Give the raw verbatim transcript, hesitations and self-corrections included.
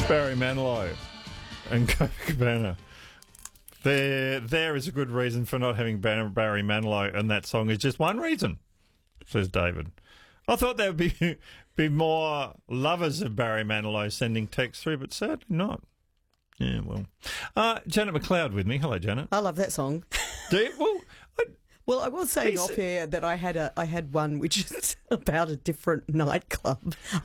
Barry Manilow and Coco Cabana. There, there is a good reason for not having Barry Manilow, and that song is just one reason, says David. I thought there would be be more lovers of Barry Manilow sending texts through, but sadly not. Yeah, well. Uh, Janet McLeod with me. Hello, Janet. I love that song. Do you? Well, I, Well, I was saying He's- off air that I had a I had one which is about a different nightclub.